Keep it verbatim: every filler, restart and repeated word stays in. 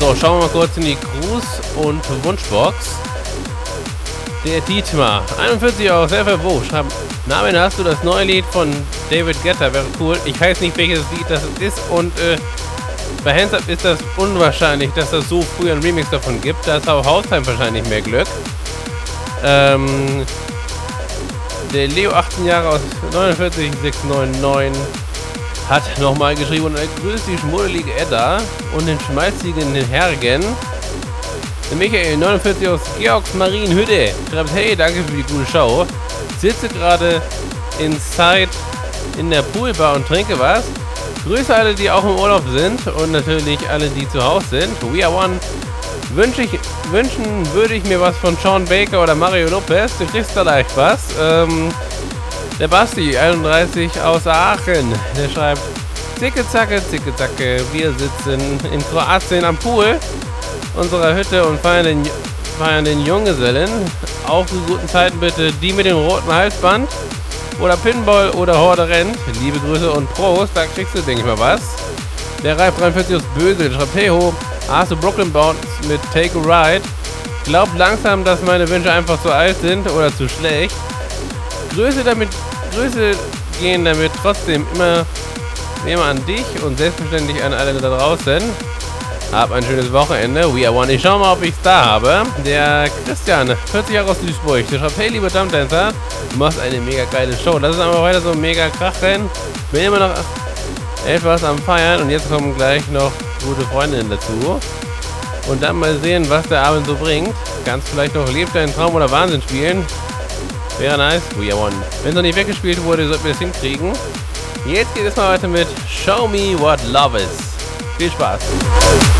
So, schauen wir mal kurz in die Gruß- und Wunschbox. Der Dietmar, einundvierzig Euro, sehr verwogen. Schreibt, Namen, hast du das neue Lied von David Guetta? Wäre cool. Ich weiß nicht, welches Lied das ist und äh, bei Hands Up ist das unwahrscheinlich, dass das so früh ein Remix davon gibt. Da ist auch Haustime wahrscheinlich mehr Glück. Ähm, der Leo, achtzehn Jahre aus neunundvierzig sechs neun neun, hat nochmal geschrieben und er grüßt die schmuddelige Edda und den schmalzigen Hergen. Der Michael, neunundvierzig aus Georgs Marienhütte, schreibt, hey, danke für die gute Show. Sitze gerade inside in der Poolbar und trinke was. Grüße alle, die auch im Urlaub sind und natürlich alle, die zu Hause sind. We are one. Wünsche ich, wünschen würde ich mir was von Sean Baker oder Mario Lopez. Du kriegst da leicht was. Ähm, der Basti, einunddreißig aus Aachen, der schreibt, zicke zacke, zicke zacke, wir sitzen in Kroatien am Pool unserer Hütte und feiern den, feiern den Junggesellen. Auf zu guten Zeiten bitte die mit dem roten Halsband oder Pinball oder Horde rennt. Liebe Grüße und Prost, da kriegst du, denke ich mal, was. Der Reif dreiundvierzig aus Bösel schreibt, hey ho, hast du Brooklyn Bounce mit Take a Ride? Glaubt langsam, dass meine Wünsche einfach zu alt sind oder zu schlecht. Grüße damit, Grüße gehen damit trotzdem immer, immer an dich und selbstverständlich an alle da draußen. Hab ein schönes Wochenende. We are one. Ich schau mal, ob ich's da habe. Der Christian, vierzig Jahre aus Duisburg, der schreibt, hey, lieber Dumpdancer, du machst eine mega geile Show. Das ist einfach weiter so ein mega Krachrennen. Bin immer noch etwas am Feiern und jetzt kommen gleich noch gute Freundinnen dazu. Und dann mal sehen, was der Abend so bringt. Kannst vielleicht noch Lebt deinen Traum oder Wahnsinn spielen. Wäre nice. We are one. Wenn es noch nicht weggespielt wurde, sollten wir es hinkriegen. Jetzt geht es mal weiter mit Show Me What Love Is. Viel Spaß.